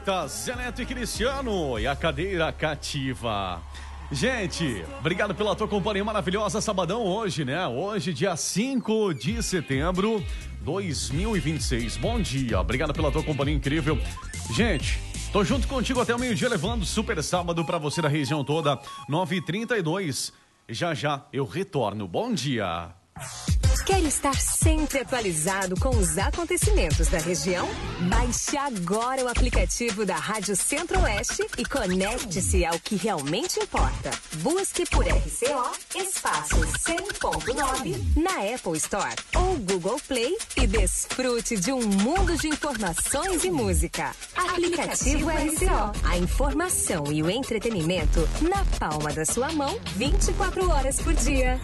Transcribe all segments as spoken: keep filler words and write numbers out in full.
oitenta, Zé Neto e Cristiano e a cadeira cativa. Gente, obrigado pela tua companhia maravilhosa. Sabadão hoje, né? Hoje, dia cinco de setembro de dois mil e vinte e seis. Bom dia, obrigado pela tua companhia incrível. Gente, tô junto contigo até o meio-dia, levando super sábado pra você da região toda, nove e trinta e dois. Já já eu retorno. Bom dia. Quer estar sempre atualizado com os acontecimentos da região? Baixe agora o aplicativo da Rádio Centro-Oeste e conecte-se ao que realmente importa. Busque por R C O espaço cem ponto nove na Apple Store ou Google Play e desfrute de um mundo de informações e música. Aplicativo R C O. A informação e o entretenimento na palma da sua mão, vinte e quatro horas por dia.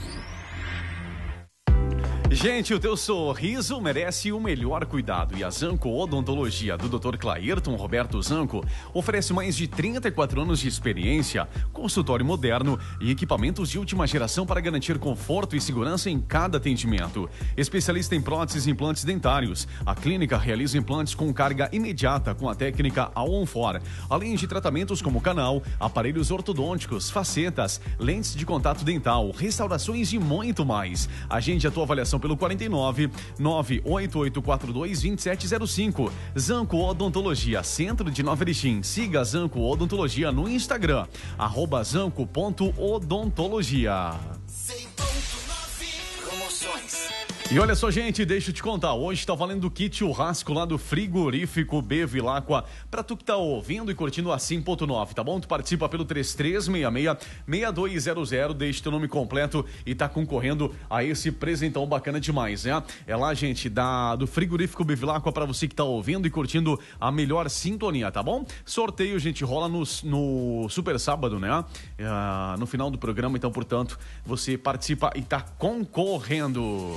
Gente, o teu sorriso merece o melhor cuidado e a Zanco Odontologia do doutor Clairton Roberto Zanco oferece mais de trinta e quatro anos de experiência, consultório moderno e equipamentos de última geração para garantir conforto e segurança em cada atendimento. Especialista em próteses e implantes dentários, a clínica realiza implantes com carga imediata com a técnica All-on-four, além de tratamentos como canal, aparelhos ortodônticos, facetas, lentes de contato dental, restaurações e muito mais. Agende a tua avaliação pelo quarenta e nove, nove oito oito quatro dois, dois sete zero cinco. Zanco Odontologia, Centro de Nova Erechim. Siga Zanco Odontologia no Instagram, arroba zanco ponto odontologia. Promoções. E olha só, gente, deixa eu te contar, hoje tá valendo o kit churrasco lá do frigorífico Bevilacqua, pra tu que tá ouvindo e curtindo a cem ponto nove, tá bom? Tu participa pelo três três seis seis, seis dois zero zero, deixa teu nome completo e tá concorrendo a esse presentão bacana demais, né? É lá, gente, da, do frigorífico Bevilacqua pra você que tá ouvindo e curtindo a melhor sintonia, tá bom? Sorteio, gente, rola no, no Super Sábado, né? É, no final do programa, então, portanto, você participa e tá concorrendo.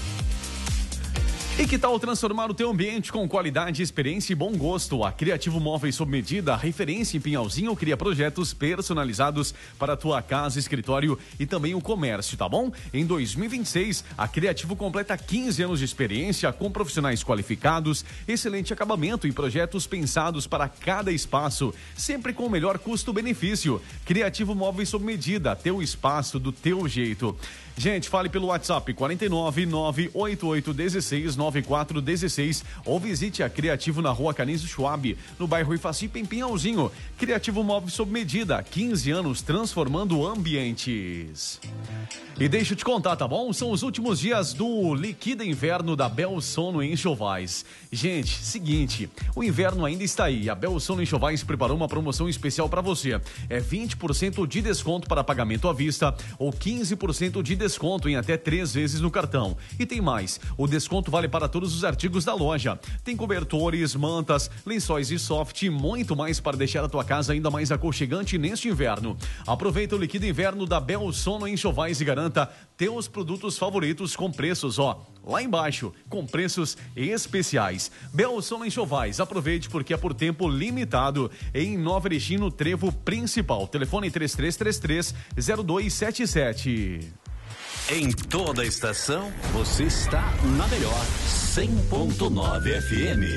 E que tal transformar o teu ambiente com qualidade, experiência e bom gosto? A Criativo Móveis sob medida, referência em Pinhalzinho, cria projetos personalizados para a tua casa, escritório e também o comércio, tá bom? Em dois mil e vinte e seis, a Criativo completa quinze anos de experiência com profissionais qualificados, excelente acabamento e projetos pensados para cada espaço, sempre com o melhor custo-benefício. Criativo Móveis sob medida, teu espaço do teu jeito. Gente, fale pelo WhatsApp quarenta e nove, nove oito oito um seis, nove quatro um seis ou visite a Criativo na rua Canizo Schwab, no bairro Ifacipa, em Pinhalzinho. Criativo Móveis sob medida, quinze anos transformando ambientes. E deixa eu te contar, tá bom? São os últimos dias do Liquida Inverno da Belsono Enxovais. Gente, seguinte, o inverno ainda está aí. A Belsono Enxovais preparou uma promoção especial para você. É vinte por cento de desconto para pagamento à vista ou quinze por cento de desconto em até três vezes no cartão. E tem mais, o desconto vale para todos os artigos da loja. Tem cobertores, mantas, lençóis e soft e muito mais para deixar a tua casa ainda mais aconchegante neste inverno. Aproveita o Liquida Inverno da Belsono Enxovais e garanta teus produtos favoritos com preços, ó, lá embaixo, com preços especiais. Belsono Enxovais, aproveite porque é por tempo limitado em Nova Erechim, no Trevo Principal. Telefone três três três três, zero dois sete sete. Em toda a estação, você está na melhor cem ponto nove F M.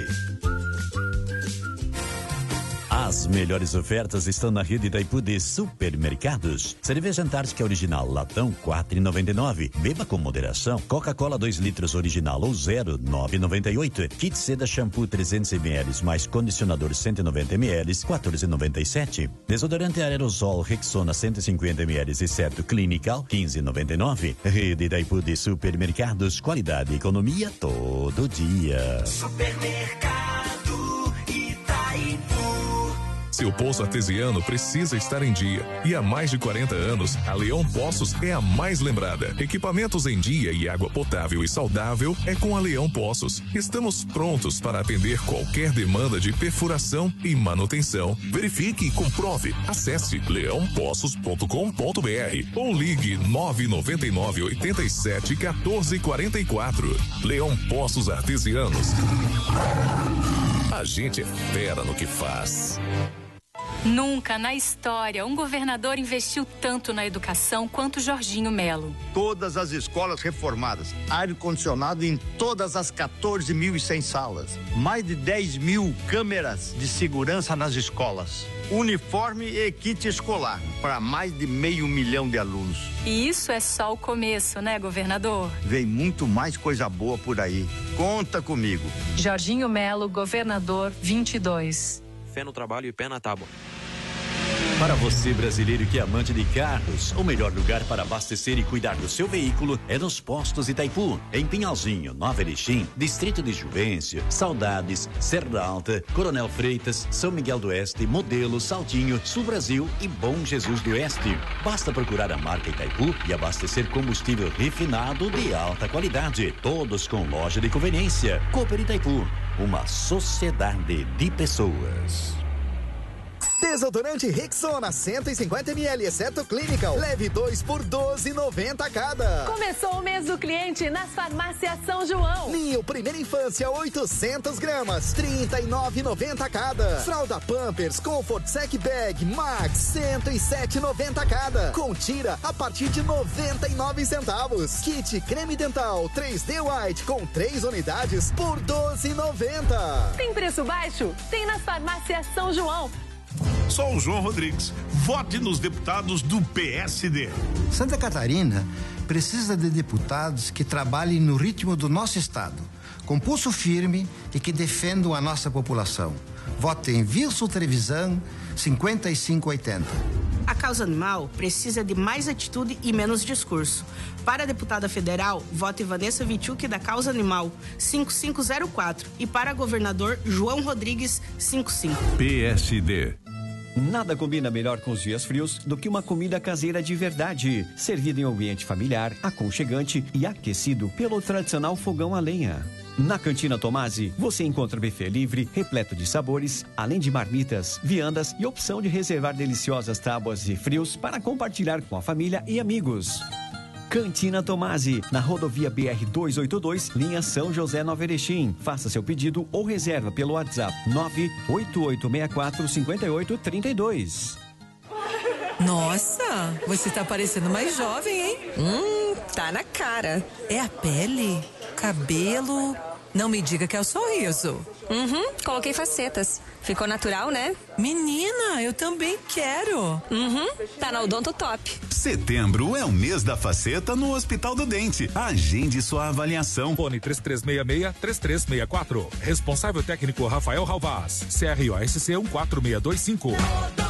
As melhores ofertas estão na rede Itaipu de supermercados. Cerveja Antártica Original, latão quatro reais e noventa e nove centavos. Beba com moderação. Coca-Cola dois litros original ou zero, nove reais e noventa e oito centavos. Kit Seda Shampoo trezentos mililitros mais condicionador cento e noventa mililitros, quatorze reais e noventa e sete centavos. Desodorante aerosol Rexona cento e cinquenta mililitros e certo Clinical, quinze reais e noventa e nove centavos. Rede Itaipu de supermercados, qualidade e economia todo dia. Supermercado Itaipu. Seu poço artesiano precisa estar em dia. E há mais de quarenta anos, a Leão Poços é a mais lembrada. Equipamentos em dia e água potável e saudável é com a Leão Poços. Estamos prontos para atender qualquer demanda de perfuração e manutenção. Verifique e comprove. Acesse leão poços ponto com ponto br ou ligue nove nove nove, oito sete, um quatro quatro quatro. Leão Poços Artesianos. A gente é fera no que faz. Nunca na história um governador investiu tanto na educação quanto Jorginho Melo. Todas as escolas reformadas, ar-condicionado em todas as quatorze mil e cem salas, mais de dez mil câmeras de segurança nas escolas, uniforme e kit escolar para mais de meio milhão de alunos. E isso é só o começo, né, governador? Vem muito mais coisa boa por aí. Conta comigo. Jorginho Melo, governador vinte e dois. Fé no trabalho e pé na tábua. Para você, brasileiro que é amante de carros, o melhor lugar para abastecer e cuidar do seu veículo é nos postos Itaipu, em Pinhalzinho, Nova Erechim, Distrito de Juvencio, Saudades, Serra Alta, Coronel Freitas, São Miguel do Oeste, Modelo, Saltinho, Sul Brasil e Bom Jesus do Oeste. Basta procurar a marca Itaipu e abastecer combustível refinado de alta qualidade, todos com loja de conveniência. Cooper Itaipu, uma sociedade de pessoas. Desodorante Rexona cento e cinquenta mililitros, exceto Clinical. Leve dois por doze e noventa cada. Começou o mês do cliente nas farmácias São João. Ninho Primeira Infância oitocentos gramas, trinta e nove e noventa cada. Fralda Pampers Comfort Sec Bag Max cento e sete e noventa cada. Com tira a partir de noventa e nove centavos. Kit Creme Dental três D White com três unidades por doze e noventa. Tem preço baixo? Tem nas farmácias São João. Sou o João Rodrigues. Vote nos deputados do P S D. Santa Catarina precisa de deputados que trabalhem no ritmo do nosso estado, com pulso firme e que defendam a nossa população. Vote em Wilson Trevisan cinquenta e cinco oitenta. A causa animal precisa de mais atitude e menos discurso. Para a deputada federal, vote Vanessa Vichuk da Causa Animal cinco cinco zero quatro e para governador João Rodrigues cinquenta e cinco. P S D. Nada combina melhor com os dias frios do que uma comida caseira de verdade, servida em um ambiente familiar, aconchegante e aquecido pelo tradicional fogão a lenha. Na Cantina Tomasi, você encontra buffet livre, repleto de sabores, além de marmitas, viandas e opção de reservar deliciosas tábuas de frios para compartilhar com a família e amigos. Cantina Tomasi, na rodovia B R duzentos e oitenta e dois, linha São José Nova Erechim. Faça seu pedido ou reserva pelo WhatsApp nove oito oito seis quatro cinco oito três dois. Nossa, você tá parecendo mais jovem, hein? Hum, tá na cara. É a pele, cabelo... Não me diga que é o sorriso. Uhum, coloquei facetas. Ficou natural, né? Menina, eu também quero. Uhum, tá na Odonto Top. Setembro é o mês da faceta no Hospital do Dente. Agende sua avaliação. Fone três três seis seis, três três seis quatro. Responsável técnico Rafael Ralvaz. C R O S C um quatro seis dois cinco.